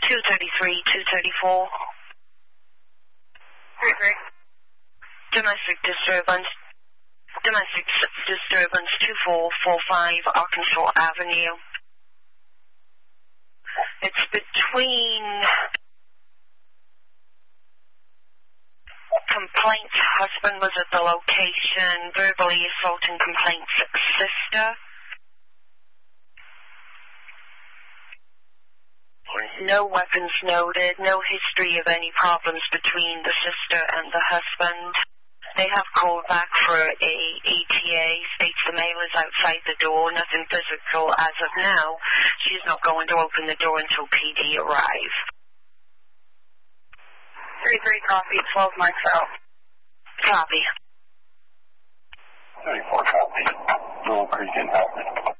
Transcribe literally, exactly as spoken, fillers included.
two thirty-three, two thirty-four. three three. Domestic disturbance. Domestic disturbance two four four five Arkansas Avenue. It's between complaints husband was at the location, verbally assaulting complaints sister. No weapons noted, no history of any problems between the sister and the husband. They have called back for a E T A, states the mail is outside the door, nothing physical as of now. She's not going to open the door until P D arrive. three three, copy, twelve mics out. Copy. thirty-four, copy. Little Creek in Hackman.